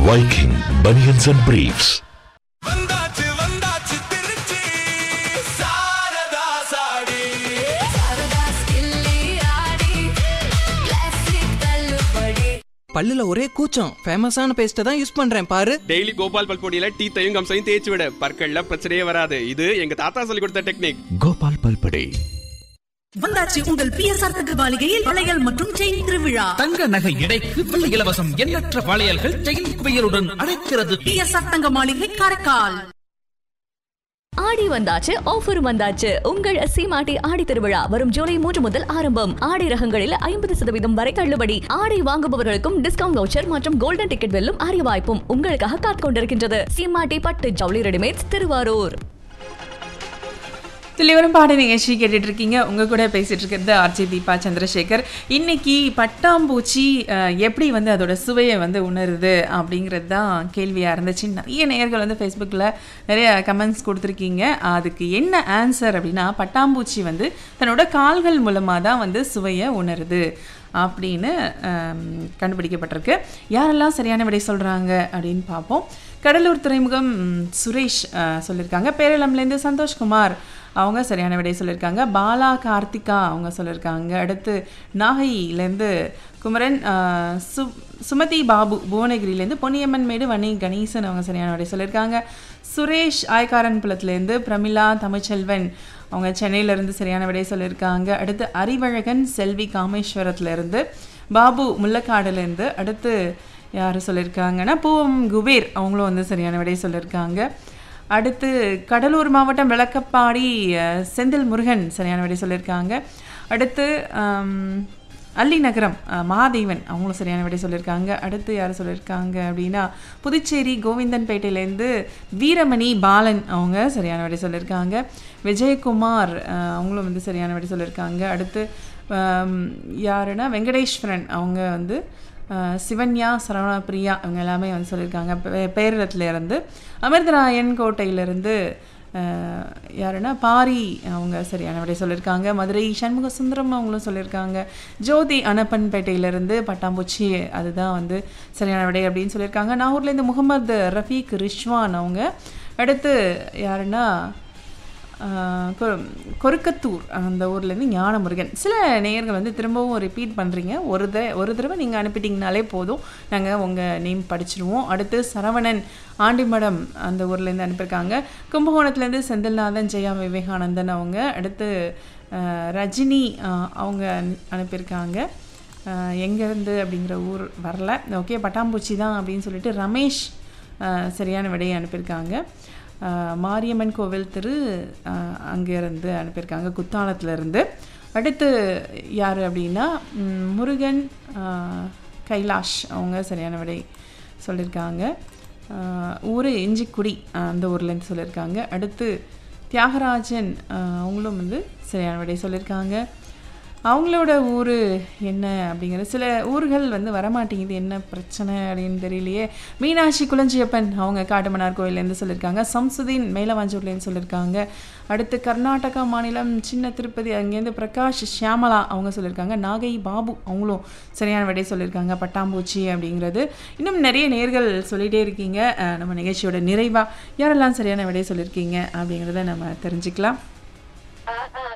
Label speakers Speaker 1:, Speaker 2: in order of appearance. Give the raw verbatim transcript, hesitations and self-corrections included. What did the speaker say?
Speaker 1: Viking Bunions and Briefs.
Speaker 2: வந்தாச்சு வந்தாச்சு திருச்சி சாரதா சாடி
Speaker 3: சாரதா ஸ்டில்லி ஆடி கிளாசிக் தள்ளுபடி.
Speaker 4: பல்லுல ஒரே கூச்சம், ஃபேமஸான பேஸ்ட்டை தான் யூஸ் பண்றேன் பாரு.
Speaker 5: டெய்லி கோபால் பல்பொடியில டீத்தையும் கம்சையும் தேய்ச்சி விட பற்கள்ல பிரச்சனையே வராது. இது எங்க தாத்தா சொல்லி கொடுத்த டெக்னிக்.
Speaker 1: கோபால் பல்படை.
Speaker 6: வந்தாச்சு உங்கள் பிஎஸ்ஆர் தங்க மாளிகையில் வளையல் மற்றும் செயின் திருவிழா.
Speaker 7: தங்க நகை எடைக்கு வெள்ளி இலவசம். எண்ணற்ற வளையல்கள் செயின் குவியலுடன் அழைக்கிறது.
Speaker 6: பிஎஸ்ஆர் தங்க மாளிகை காரைக்கால்.
Speaker 8: ஆடி வந்தாச்சு, ஆஃபர் வந்தாச்சு. உங்கள் சீமாட்டி ஆடி திருவிழா வரும் ஜூலை மூன்று முதல் ஆரம்பம். ஆடி ரகங்களில் ஐம்பது சதவீதம் வரை தள்ளுபடி. ஆடை வாங்குபவர்களுக்கும் டிஸ்கவுண்ட் வவுச்சர் மற்றும் கோல்டன் டிக்கெட் வெல்லும் அரிய வாய்ப்பும் உங்களுக்காக காத்துக் கொண்டிருக்கின்றது. சீமாட்டி பட்டு ஜவுளி ரெடிமேட்ஸ், திருவாரூர்.
Speaker 9: துளிவரும் பாட நிகழ்ச்சி கேட்டுட்டு இருக்கீங்க. உங்க கூட பேசிட்டு இருக்கிறது ஆர்ஜி தீபா சந்திரசேகர். இன்னைக்கு பட்டாம்பூச்சி எப்படி வந்து அதோட சுவையை வந்து உணருது அப்படிங்கிறது தான் கேள்வியாக இருந்துச்சு. நிறைய நேயர்கள் வந்து ஃபேஸ்புக்கில் நிறைய கமெண்ட்ஸ் கொடுத்துருக்கீங்க. அதுக்கு என்ன ஆன்சர் அப்படின்னா, பட்டாம்பூச்சி வந்து தன்னோட கால்கள் மூலமாக தான் வந்து சுவையை உணருது அப்படின்னு கண்டுபிடிக்கப்பட்டிருக்கு. யாரெல்லாம் சரியான விடை சொல்கிறாங்க அப்படின்னு பார்ப்போம். கடலூர் துறைமுகம் சுரேஷ் சொல்லியிருக்காங்க. பேரளம்லேருந்து சந்தோஷ்குமார் அவங்க சரியான விடை சொல்லியிருக்காங்க. பாலா கார்த்திகா அவங்க சொல்லியிருக்காங்க. அடுத்து நாகையிலேருந்து குமரன், சு சுமதி பாபு புவனகிரியிலேருந்து, பொன்னியம்மன் மேடு வன்னி கணேசன் அவங்க சரியான விடை சொல்லியிருக்காங்க. சுரேஷ் ஆய்காரன்புலத்துலேருந்து, பிரமிளா தமிழ்ச்செல்வன் அவங்க சென்னையிலேருந்து சரியான விடை சொல்லியிருக்காங்க. அடுத்து அறிவழகன் செல்வி காமேஸ்வரத்துலேருந்து, பாபு முல்லக்காடுலேருந்து, அடுத்து யார் சொல்லியிருக்காங்கன்னா பூவம் குபேர் அவங்களும் வந்து சரியான விடை சொல்லியிருக்காங்க. அடுத்து கடலூர் மாவட்டம் விளக்கப்பாடி செந்தில் முருகன் சரியான விடை சொல்லியிருக்காங்க. அடுத்து அல்லி நகரம் மகாதேவன் அவங்களும் சரியான விடை சொல்லியிருக்காங்க. அடுத்து யார் சொல்லியிருக்காங்க அப்படின்னா, புதுச்சேரி கோவிந்தன்பேட்டையிலேருந்து வீரமணி பாலன் அவங்க சரியான விடை சொல்லியிருக்காங்க. விஜயகுமார் அவங்களும் வந்து சரியான விடை சொல்லியிருக்காங்க. அடுத்து யாருன்னா வெங்கடேஸ்வரன் அவங்க வந்து, சிவன்யா, சரவணா பிரியா அவங்க எல்லாமே வந்து சொல்லியிருக்காங்க. பேரளத்துலேருந்து, அமிர்தராயன் கோட்டையிலேருந்து யாருன்னா பாரி அவங்க சரியான விடை சொல்லியிருக்காங்க. மதுரை சண்முக சுந்தரம் அவங்களும் சொல்லியிருக்காங்க. ஜோதி அனப்பன்பேட்டையிலேருந்து பட்டாம்பூச்சி அதுதான் வந்து சரியான விடை அப்படின்னு சொல்லியிருக்காங்க. நாகூர்லேருந்து முகமது ரஃபீக் ரிஷ்வான் அவங்க. அடுத்து யாருன்னா கொருக்கத்தூர் அந்த ஊர்லேருந்து ஞானமுருகன். சில நேயர்கள் வந்து திரும்பவும் ரிப்பீட் பண்ணுறீங்க. ஒரு த ஒரு தடவை நீங்கள் அனுப்பிட்டிங்கனாலே போதும், நாங்கள் உங்கள் நேம் படிச்சிருவோம். அடுத்து சரவணன் ஆண்டிமடம் அந்த ஊர்லேருந்து அனுப்பியிருக்காங்க. கும்பகோணத்துலேருந்து செந்தில்நாதன், ஜெயா விவேகானந்தன் அவங்க. அடுத்து ரஜினி அவங்க அனுப்பியிருக்காங்க. எங்கேருந்து அப்படிங்கிற ஊர் வரல. ஓகே, பட்டாம்பூச்சி தான் அப்படின்னு சொல்லிட்டு ரமேஷ் சரியான விடையை அனுப்பியிருக்காங்க. மாரியம்மன் கோவில் திரு அங்கேருந்து அனுப்பியிருக்காங்க, குத்தாலத்துலேருந்து. அடுத்து யார் அப்படின்னா முருகன் கைலாஷ் அவங்க சரியான விடை சொல்லியிருக்காங்க. ஊர் இஞ்சிக்குடி அந்த ஊர்லேருந்து சொல்லியிருக்காங்க. அடுத்து தியாகராஜன் அவங்களும் வந்து சரியான விடை சொல்லியிருக்காங்க. அவங்களோட ஊர் என்ன அப்படிங்கிற சில ஊர்கள் வந்து வரமாட்டேங்குது, என்ன பிரச்சனை அப்படின்னு தெரியலையே. மீனாட்சி குளஞ்சியப்பன் அவங்க காட்டுமன்னார் கோயிலேருந்து சொல்லியிருக்காங்க. சம்சுதீன் மேலவாஞ்சூர்லேருந்து சொல்லியிருக்காங்க. அடுத்து கர்நாடகா மாநிலம் சின்ன திருப்பதி அங்கேருந்து பிரகாஷ் ஷியாமலா அவங்க சொல்லியிருக்காங்க. நாகை பாபு அவங்களும் சரியான விடை சொல்லியிருக்காங்க பட்டாம்பூச்சி அப்படிங்கிறது. இன்னும் நிறைய நேர்கள் சொல்லிகிட்டே இருக்கீங்க. நம்ம நிகழ்ச்சியோட நிறைவாக யாரெல்லாம் சரியான விடை சொல்லியிருக்கீங்க அப்படிங்கிறத நம்ம தெரிஞ்சுக்கலாம்.